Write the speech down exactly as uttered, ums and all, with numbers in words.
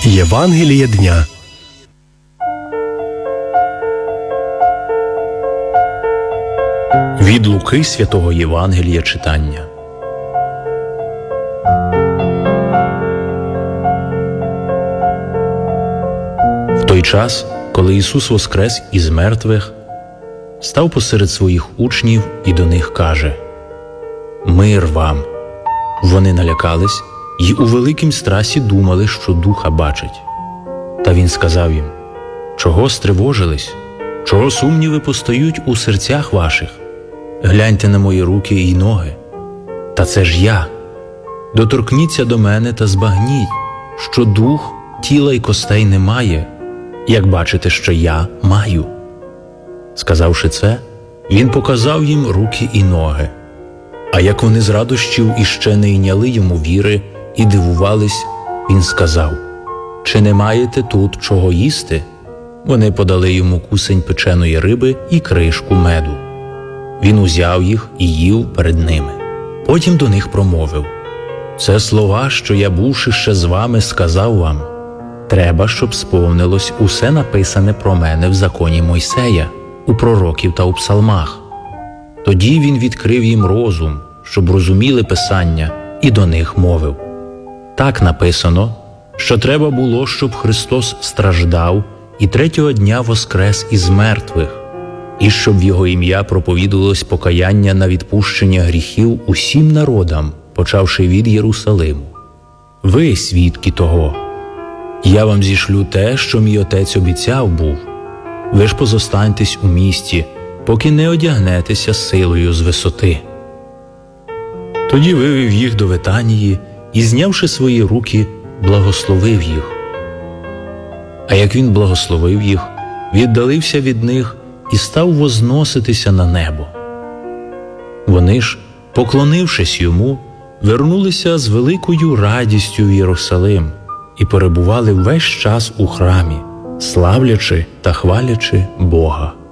Євангеліє дня. Від Луки святого Євангелія читання. В той час, коли Ісус воскрес із мертвих, став посеред своїх учнів і до них каже: «Мир вам!» Вони налякались й у великім страсі думали, що духа бачать. Та він сказав їм: «Чого стривожились? Чого сумніви постають у серцях ваших? Гляньте на мої руки й ноги. Та це ж я. Доторкніться до мене та збагніть, що дух, тіла й костей не має, як бачите, що я маю». Сказавши це, він показав їм руки і ноги. А як вони з радощів іще не йняли йому віри і дивувались, він сказав: «Чи не маєте тут чого їсти?» Вони подали йому кусень печеної риби і кришку меду. Він узяв їх і їв перед ними. Потім до них промовив: «Це слова, що я, бувши ще з вами, сказав вам. Треба, щоб сповнилось усе написане про мене в законі Мойсея, у пророків та у псалмах». Тоді він відкрив їм розум, щоб розуміли Писання, і до них мовив: «Так написано, що треба було, щоб Христос страждав і третього дня воскрес із мертвих, і щоб в Його ім'я проповідувалось покаяння на відпущення гріхів усім народам, почавши від Єрусалиму. Ви свідки того. Я вам зішлю те, що мій Отець обіцяв був. Ви ж позостаньтесь у місті, поки не одягнетеся силою з висоти». Тоді вивів їх до Витанії і, знявши свої руки, благословив їх. А як він благословив їх, віддалився від них і став возноситися на небо. Вони ж, поклонившись йому, вернулися з великою радістю в Єрусалим і перебували весь час у храмі, славлячи та хвалячи Бога.